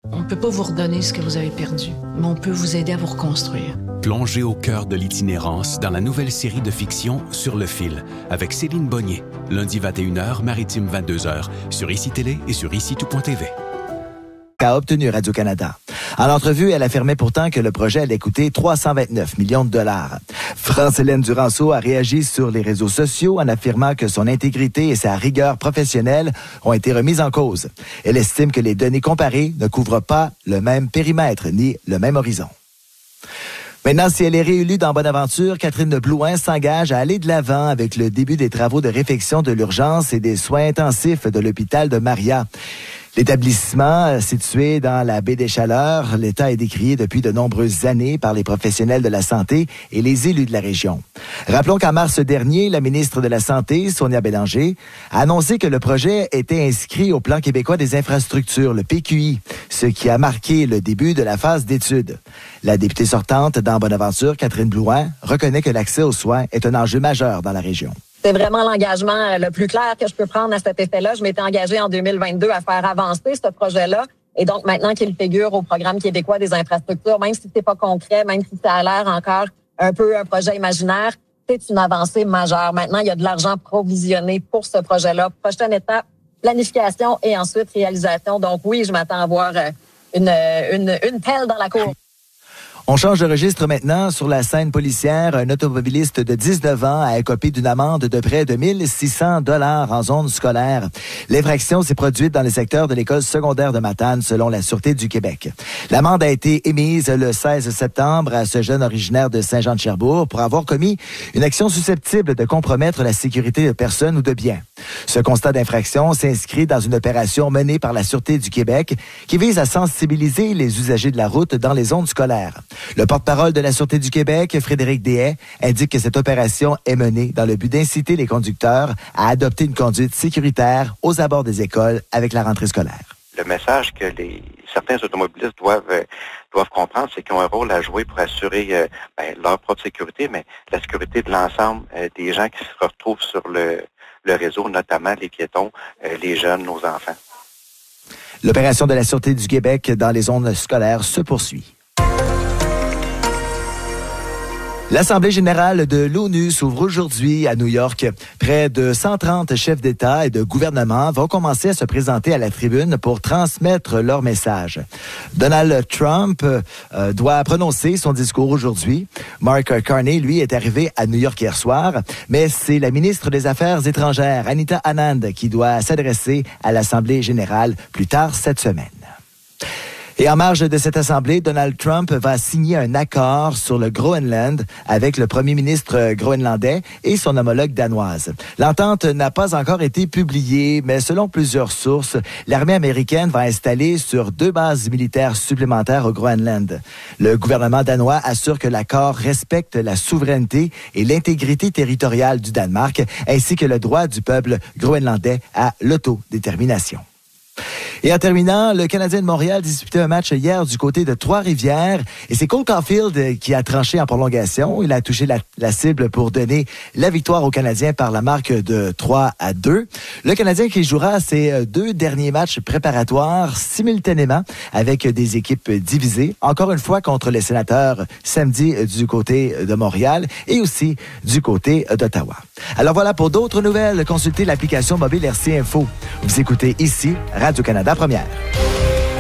On ne peut pas vous redonner ce que vous avez perdu, mais on peut vous aider à vous reconstruire. Plongez au cœur de l'itinérance dans la nouvelle série de fiction Sur le fil, avec Céline Bonnier, lundi 21h, maritime 22h, sur ICI Télé et sur ICI-tout.tv. A obtenu Radio-Canada. En entrevue, elle affirmait pourtant que le projet allait coûter 329 millions de dollars. France-Hélène Duranceau a réagi sur les réseaux sociaux en affirmant que son intégrité et sa rigueur professionnelle ont été remises en cause. Elle estime que les données comparées ne couvrent pas le même périmètre ni le même horizon. Maintenant, si elle est réélue dans Bonaventure, Catherine Blouin s'engage à aller de l'avant avec le début des travaux de réfection de l'urgence et des soins intensifs de l'hôpital de Maria. L'établissement, situé dans la baie des Chaleurs, l'État est décrié depuis de nombreuses années par les professionnels de la santé et les élus de la région. Rappelons qu'en mars dernier, la ministre de la Santé, Sonia Bélanger, a annoncé que le projet était inscrit au Plan québécois des infrastructures, le PQI, ce qui a marqué le début de la phase d'études. La députée sortante dans Bonaventure, Catherine Blouin, reconnaît que l'accès aux soins est un enjeu majeur dans la région. C'est vraiment l'engagement le plus clair que je peux prendre à cet effet-là. Je m'étais engagée en 2022 à faire avancer ce projet-là. Et donc, maintenant qu'il figure au programme québécois des infrastructures, même si c'est pas concret, même si ça a l'air encore un peu un projet imaginaire, c'est une avancée majeure. Maintenant, il y a de l'argent provisionné pour ce projet-là. Prochaine étape, planification et ensuite réalisation. Donc oui, je m'attends à voir une pelle dans la cour. On change de registre maintenant. Sur la scène policière, un automobiliste de 19 ans a écopé d'une amende de près de 1 600 $ en zone scolaire. L'infraction s'est produite dans le secteur de l'école secondaire de Matane, selon la Sûreté du Québec. L'amende a été émise le 16 septembre à ce jeune originaire de Saint-Jean-de-Cherbourg pour avoir commis une action susceptible de compromettre la sécurité de personnes ou de biens. Ce constat d'infraction s'inscrit dans une opération menée par la Sûreté du Québec qui vise à sensibiliser les usagers de la route dans les zones scolaires. Le porte-parole de la Sûreté du Québec, Frédéric Deshaies, indique que cette opération est menée dans le but d'inciter les conducteurs à adopter une conduite sécuritaire aux abords des écoles avec la rentrée scolaire. Le message que certains automobilistes doivent comprendre, c'est qu'ils ont un rôle à jouer pour assurer leur propre sécurité, mais la sécurité de l'ensemble des gens qui se retrouvent sur le réseau, notamment les piétons, les jeunes, nos enfants. L'opération de la Sûreté du Québec dans les zones scolaires se poursuit. L'Assemblée générale de l'ONU s'ouvre aujourd'hui à New York. Près de 130 chefs d'État et de gouvernement vont commencer à se présenter à la tribune pour transmettre leur message. Donald Trump doit prononcer son discours aujourd'hui. Mark Carney, lui, est arrivé à New York hier soir, mais c'est la ministre des Affaires étrangères, Anita Anand, qui doit s'adresser à l'Assemblée générale plus tard cette semaine. Et en marge de cette assemblée, Donald Trump va signer un accord sur le Groenland avec le premier ministre groenlandais et son homologue danoise. L'entente n'a pas encore été publiée, mais selon plusieurs sources, l'armée américaine va installer sur 2 bases militaires supplémentaires au Groenland. Le gouvernement danois assure que l'accord respecte la souveraineté et l'intégrité territoriale du Danemark, ainsi que le droit du peuple groenlandais à l'autodétermination. Et en terminant, le Canadien de Montréal disputait un match hier du côté de Trois-Rivières et c'est Cole Caulfield qui a tranché en prolongation. Il a touché la cible pour donner la victoire aux Canadiens par la marque de 3-2. Le Canadien qui jouera ses 2 derniers matchs préparatoires simultanément avec des équipes divisées, encore une fois contre les Sénateurs samedi du côté de Montréal et aussi du côté d'Ottawa. Alors voilà, pour d'autres nouvelles, consultez l'application mobile RC Info. Vous écoutez ici Radio-Canada Première.